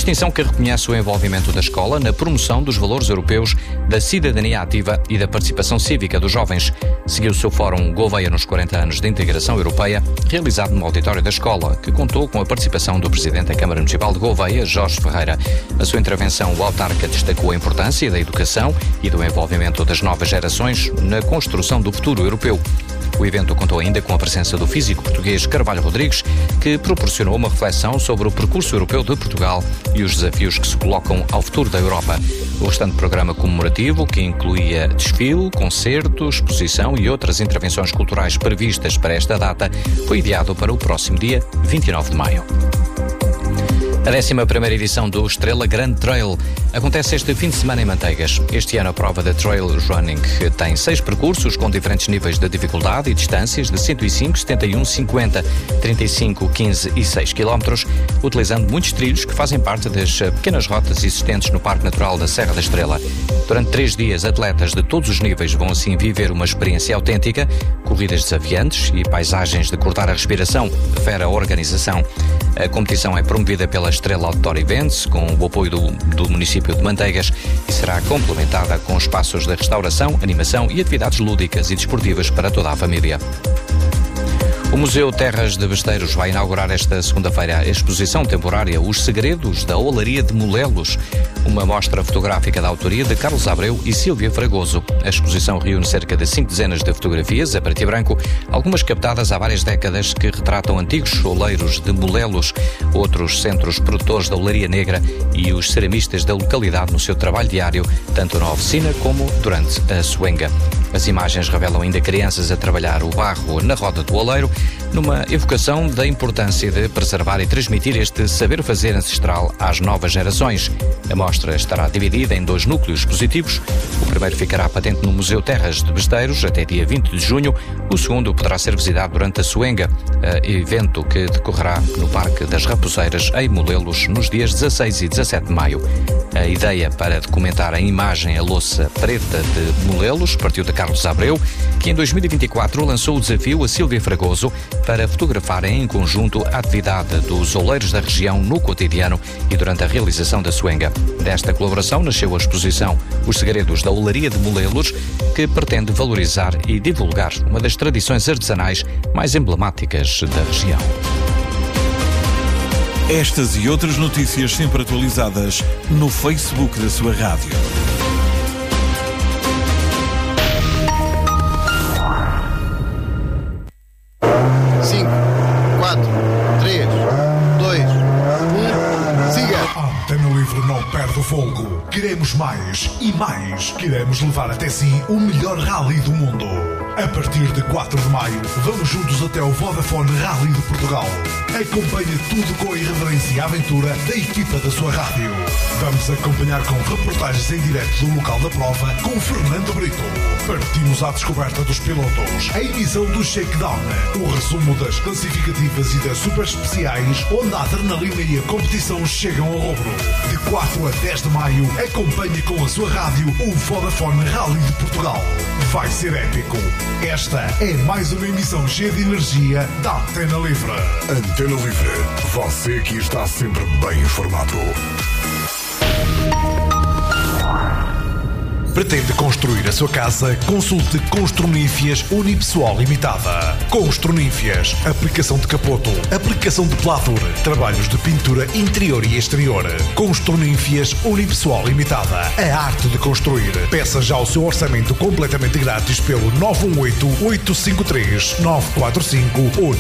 distinção que reconhece o envolvimento da escola na promoção dos valores europeus, da cidadania ativa e da participação cívica dos jovens. Seguiu-se o Fórum Gouveia nos 40 anos de integração europeia, realizado no auditório da escola, que contou com a participação do Presidente da Câmara Municipal de Gouveia, Jorge Ferreira. Na sua intervenção, o autarca destacou a importância da educação e do envolvimento das novas gerações na construção do futuro europeu. O evento contou ainda com a presença do físico português Carvalho Rodrigues, que proporcionou uma reflexão sobre o percurso europeu de Portugal e os desafios que se colocam ao futuro da Europa. O restante programa comemorativo, que incluía desfile, concertos, exposição e outras intervenções culturais previstas para esta data, foi adiado para o próximo dia 29 de maio. A 11ª edição do Estrela Grand Trail acontece este fim de semana em Manteigas. Este ano a prova da Trail Running tem 6 percursos com diferentes níveis de dificuldade e distâncias de 105, 71, 50, 35, 15 e 6 km, utilizando muitos trilhos que fazem parte das pequenas rotas existentes no Parque Natural da Serra da Estrela. Durante 3 dias, atletas de todos os níveis vão assim viver uma experiência autêntica, corridas desafiantes e paisagens de cortar a respiração, refere a organização. A competição é promovida pela Estrela Outdoor Events, com o apoio do município de Manteigas, e será complementada com espaços de restauração, animação e atividades lúdicas e desportivas para toda a família. O Museu Terras de Besteiros vai inaugurar esta segunda-feira a exposição temporária Os Segredos da Olaria de Molelos, uma mostra fotográfica da autoria de Carlos Abreu e Sílvia Fragoso. A exposição reúne cerca de 5 dezenas de fotografias a preto e branco, algumas captadas há várias décadas, que retratam antigos oleiros de Molelos, outros centros produtores da olaria negra e os ceramistas da localidade no seu trabalho diário, tanto na oficina como durante a suenga. As imagens revelam ainda crianças a trabalhar o barro na roda do oleiro, numa evocação da importância de preservar e transmitir este saber-fazer ancestral às novas gerações. A mostra estará dividida em 2 núcleos expositivos. O primeiro ficará patente no Museu Terras de Besteiros até dia 20 de junho. O segundo poderá ser visitado durante a suenga, evento que decorrerá no Parque das Raposeiras, em Molelos, nos dias 16 e 17 de maio. A ideia para documentar em imagem a louça preta de Molelos partiu de Carlos Abreu, que em 2024 lançou o desafio a Sílvia Fragoso para fotografarem em conjunto a atividade dos oleiros da região no cotidiano e durante a realização da suenga. Desta colaboração nasceu a exposição Os Segredos da Olaria de Molelos, que pretende valorizar e divulgar uma das tradições artesanais mais emblemáticas da região. Estas e outras notícias sempre atualizadas no Facebook da sua rádio. Não perde o fogo. Queremos mais e mais. Queremos levar até si o melhor rally do mundo. A partir de 4 de maio, vamos juntos até o Vodafone Rally de Portugal. Acompanhe tudo com a irreverência e a aventura da equipa da sua rádio. Vamos acompanhar com reportagens em direto do local da prova com Fernando Brito. Partimos à descoberta dos pilotos, a emissão do shakedown, o resumo das classificativas e das super especiais, onde a adrenalina e a competição chegam ao rubro. De 4 a 10 de maio, acompanhe com a sua rádio o Vodafone Rally de Portugal. Vai ser épico. Esta é mais uma emissão cheia de energia da Antena Livre. Antena Livre. Você que está sempre bem informado. Pretende construir a sua casa? Consulte Construnífias Unipessoal Limitada. Construnífias, aplicação de capoto, aplicação de pladur, trabalhos de pintura interior e exterior. Construnífias Unipessoal Limitada. A arte de construir. Peça já o seu orçamento completamente grátis pelo 918-853-945 ou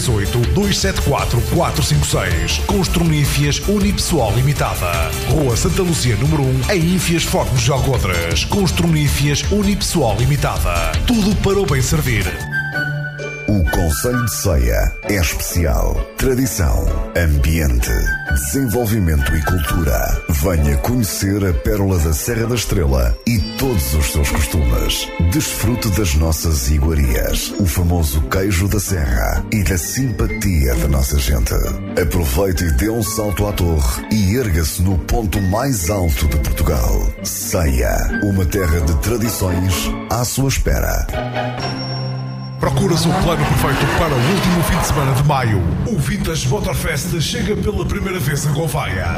968-274-456. Construnífias Unipessoal Limitada. Rua Santa Lúcia, número 1, em Ínfias, Fornos de Algodres. Construnífias Unipessoal Limitada. Tudo para o bem servir. O Conselho de Ceia é especial. Tradição, ambiente, desenvolvimento e cultura. Venha conhecer a pérola da Serra da Estrela e todos os seus costumes. Desfrute das nossas iguarias, o famoso queijo da serra e da simpatia da nossa gente. Aproveite e dê um salto à torre e erga-se no ponto mais alto de Portugal. Ceia, uma terra de tradições à sua espera. Procuras o plano perfeito para o último fim de semana de maio. O Vintage Motorfest chega pela primeira vez a Gouveia.